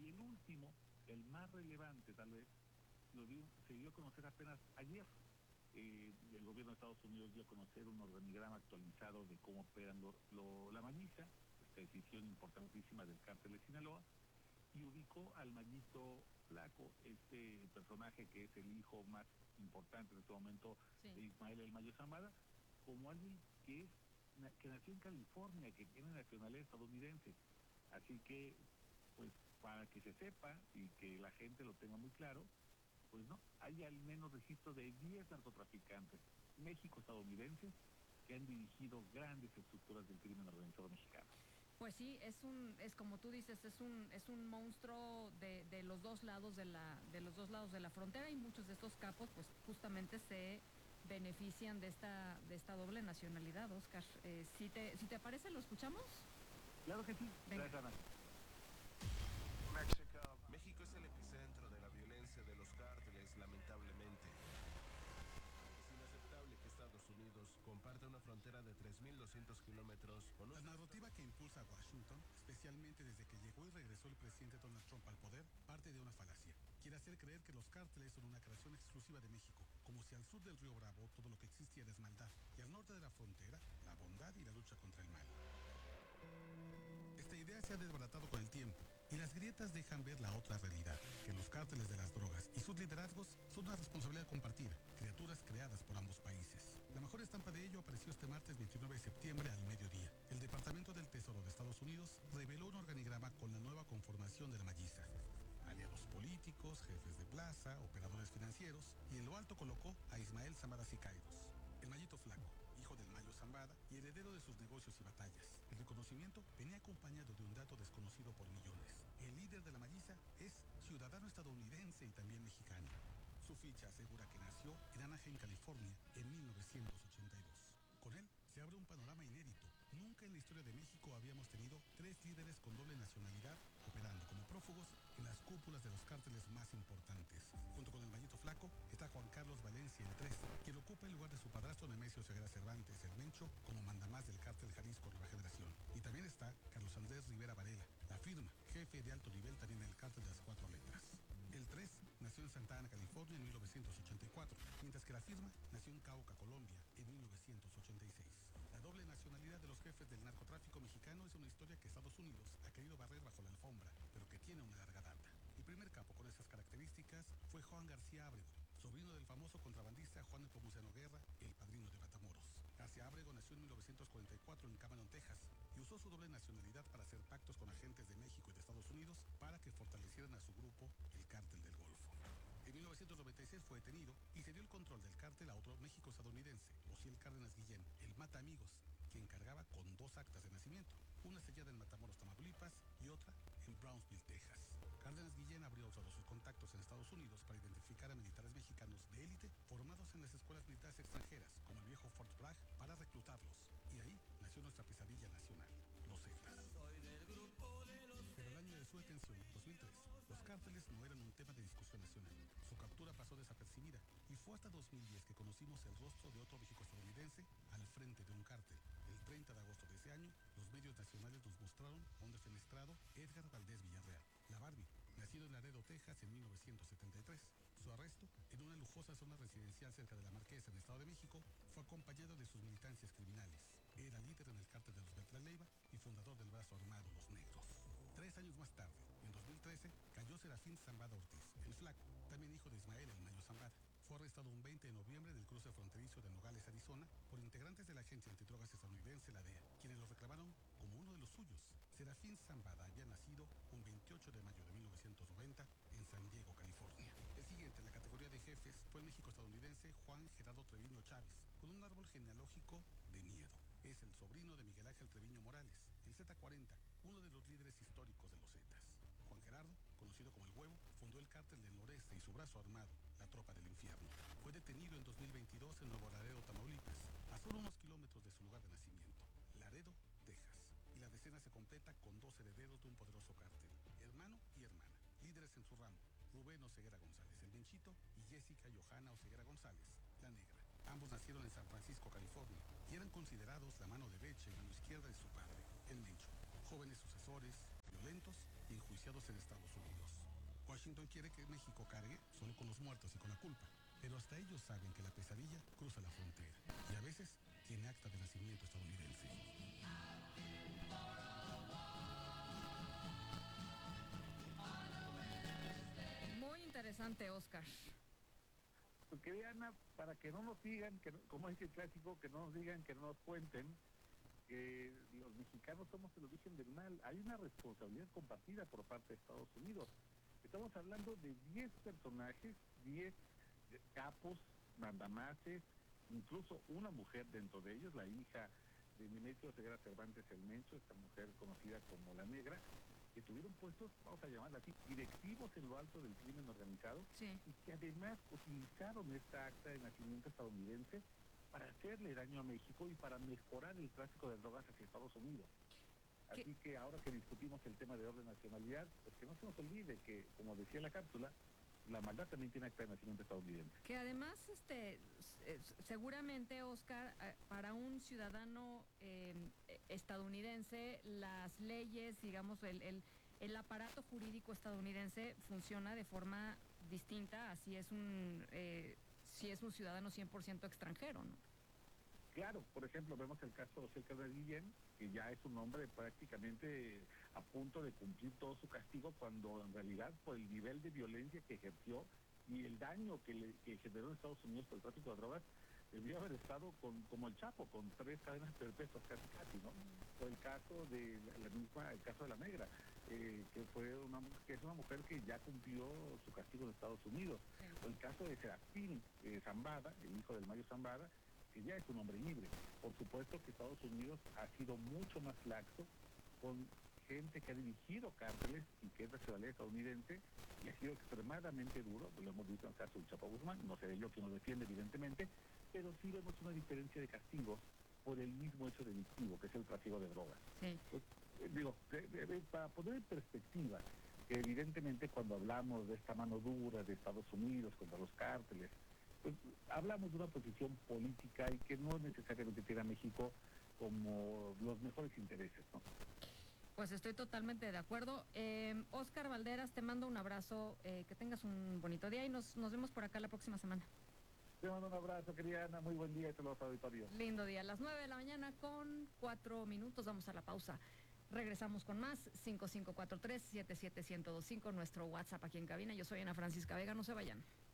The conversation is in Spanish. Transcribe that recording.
Y el último, el más relevante tal vez, se dio a conocer apenas ayer. El gobierno de Estados Unidos dio a conocer un organigrama actualizado de cómo operan la Mañiza, esta decisión importantísima del cártel de Sinaloa, y ubicó al Mayito Flaco, este personaje que es el hijo más importante en este momento de Ismael El Mayo Zambada, como alguien que nació en California, que tiene nacionalidad estadounidense. Así que, pues, para que se sepa y que la gente lo tenga muy claro, pues no, hay al menos registro de 10 narcotraficantes México-estadounidenses que han dirigido grandes estructuras del crimen organizado mexicano. Pues sí, es como tú dices, es un monstruo de los dos lados de los dos lados de la frontera, y muchos de estos capos, pues justamente se benefician de esta doble nacionalidad, Oscar. Si te parece, ¿lo escuchamos? Claro que sí. Venga. Gracias, Ana. México es el epicentro de la violencia de los cárteles, lamentablemente. Es inaceptable que Estados Unidos comparte una frontera de 3.200 kilómetros con un... La narrativa que impulsa a Washington, especialmente desde que llegó y regresó el presidente Donald Trump al poder, parte de una falacia. Quiere hacer creer que los cárteles son una creación exclusiva de México, como si al sur del río Bravo todo lo que existiera es maldad, y al norte de la frontera, la bondad y la lucha contra el mal. Esta idea se ha desbaratado con el tiempo, y las grietas dejan ver la otra realidad, que los cárteles de las drogas y sus liderazgos son una responsabilidad compartida, criaturas creadas por ambos países. La mejor estampa de ello apareció este martes 29 de septiembre al mediodía. El Departamento del Tesoro de Estados Unidos reveló un organigrama con la nueva conformación de la Mañiza. Aliados políticos, jefes de plaza, operadores financieros, y en lo alto colocó a Ismael Zambada Siqueiros, el Mayito Flaco, hijo del Mayo Zambada y heredero de sus negocios y batallas. El reconocimiento venía acompañado de un dato desconocido por millones. El líder de la Mañiza es ciudadano estadounidense y también mexicano. Su ficha asegura que nació en Anaheim, California, en 1982. Con él se abre un panorama inédito. Nunca en la historia de México habíamos tenido 3 líderes con doble nacionalidad operando como prófugos en las cúpulas de los cárteles más importantes. Junto con el Mayito Flaco está Juan Carlos Valencia el 3, quien ocupa el lugar de su padrastro Nemesio Ceguera Cervantes, el Mencho, como mandamás del cártel Jalisco Nueva Generación. Y también está Carlos Andrés Rivera Varela, la firma, jefe de alto nivel también en el cártel de las 4 letras. El 3 nació en Santa Ana, California, en 1984, mientras que la firma nació en Cauca, Colombia, en 1986. La doble nacionalidad de los jefes del narcotráfico mexicano es una historia que Estados Unidos ha querido barrer bajo la alfombra, pero que tiene una larga data. El primer capo con esas características fue Juan García Ábrego, sobrino del famoso contrabandista Juan Nepomuceno Guerra, el padrino de Matamoros. García Ábrego nació en 1944 en Cameron, Texas, y usó su doble nacionalidad para hacer pactos con agentes de México y de Estados Unidos para que fortalecieran a su grupo, el Cártel del Golfo. En 1996 fue detenido y se dio el control del cártel a otro México-estadounidense, Osiel Cárdenas Guillén, el Mata Amigos, quien cargaba con 2 actas de nacimiento, una sellada en Matamoros, Tamaulipas, y otra en Brownsville, Texas. Cárdenas Guillén habría usado sus contactos en Estados Unidos para identificar a militares mexicanos de élite formados en las escuelas militares extranjeras, como el viejo Fort Bragg, para reclutarlos. Y ahí nació nuestra pesadilla nacional, los Zetas. Pero el año de su detención, 2003, los cárteles no eran un tema de discusión nacional. Su captura pasó desapercibida y fue hasta 2010 que conocimos el rostro de otro México-estadounidense al frente de un cártel. El 30 de agosto de ese año, los medios nacionales nos mostraron a un defenestrado Edgar Valdés Villarreal, la Barbie, nacido en Laredo, Texas en 1973. Su arresto, en una lujosa zona residencial cerca de La Marquesa, en Estado de México, fue acompañado de sus militancias criminales. Era líder en el cártel de los Beltrán Leiva y fundador del brazo armado Los Negros. 3 años más tarde, en 2013, cayó Serafín Zambada Ortiz, el Flaco, también hijo de Ismael El Mayo Zambada. Fue arrestado un 20 de noviembre en el cruce fronterizo de Nogales, Arizona, por integrantes de la agencia antidrogas estadounidense, la DEA, quienes lo reclamaron como uno de los suyos. Serafín Zambada había nacido un 28 de mayo de 1990 en San Diego, California. El siguiente en la categoría de jefes fue el México-estadounidense Juan Gerardo Treviño Chávez, con un árbol genealógico de miedo. Es el sobrino de Miguel Ángel Treviño Morales, el Z40, uno de los líderes históricos de los Zetas. Juan Gerardo, conocido como El Huevo, fundó el Cártel del Noreste y su brazo armado, la Tropa del Infierno. Fue detenido en 2022 en Nuevo Laredo, Tamaulipas, a solo unos kilómetros de su lugar de nacimiento, Laredo, Texas. Y la decena se completa con 2 herederos de un poderoso cártel, hermano y hermana, líderes en su ramo, Rubén Oseguera González, el Menchito, y Jessica Johanna Oseguera González, la Negra. Ambos nacieron en San Francisco, California, y eran considerados la mano derecha y mano izquierda de su padre, el Mencho. Jóvenes sucesores, violentos y enjuiciados en Estados Unidos. Washington quiere que México cargue solo con los muertos y con la culpa, pero hasta ellos saben que la pesadilla cruza la frontera y a veces tiene acta de nacimiento estadounidense. Muy interesante, Oscar. Querida Ana, para que no nos digan, que como dice el clásico, que no nos digan, que no nos cuenten, que los mexicanos somos el origen del mal. Hay una responsabilidad compartida por parte de Estados Unidos. Estamos hablando de 10 personajes, 10 capos, mandamases, incluso una mujer dentro de ellos, la hija de Nemesio Ceguera Cervantes el Mencho, esta mujer conocida como la Negra, que tuvieron puestos, vamos a llamarla así, directivos en lo alto del crimen organizado, Sí. y que además utilizaron esta acta de nacimiento estadounidense para hacerle daño a México y para mejorar el tráfico de drogas hacia Estados Unidos. Así que ahora que discutimos el tema de orden nacionalidad, pues que no se nos olvide que, como decía la cápsula, la maldad también tiene acta de nacimiento estadounidense. Que además, seguramente, Oscar, para un ciudadano estadounidense, las leyes, digamos, el aparato jurídico estadounidense funciona de forma distinta a si es un ciudadano 100% extranjero, ¿no? Claro, por ejemplo, vemos el caso de José Carlos Guillén, que ya es un hombre prácticamente a punto de cumplir todo su castigo, cuando en realidad por el nivel de violencia que ejerció y el daño que generó en Estados Unidos por el tráfico de drogas, debió haber estado como el Chapo, con 3 cadenas perpetuas casi, ¿no? O el caso de el caso de la Negra, que es una mujer que ya cumplió su castigo en Estados Unidos. Sí. O el caso de Serafín Zambada, el hijo del Mayo Zambada, que ya es un hombre libre. Por supuesto que Estados Unidos ha sido mucho más laxo con gente que ha dirigido cárteles y que es nacionalidad estadounidense, y ha sido extremadamente duro. Lo hemos visto en el caso del Chapo Guzmán, no seré yo quien lo defiende evidentemente, pero sí vemos una diferencia de castigos por el mismo hecho delictivo, que es el tráfico de drogas. Sí. Pues, para poner en perspectiva que evidentemente cuando hablamos de esta mano dura de Estados Unidos contra los cárteles, pues hablamos de una posición política y que no necesariamente tiene a México como los mejores intereses, ¿no? Pues estoy totalmente de acuerdo. Oscar Valderas, te mando un abrazo, que tengas un bonito día y nos vemos por acá la próxima semana. Te mando un abrazo, querida Ana, muy buen día y saludos a auditorio. Lindo día, a las 9 de la mañana con 4 minutos, vamos a la pausa. Regresamos con más, 5543-77125, nuestro WhatsApp aquí en cabina. Yo soy Ana Francisca Vega, no se vayan.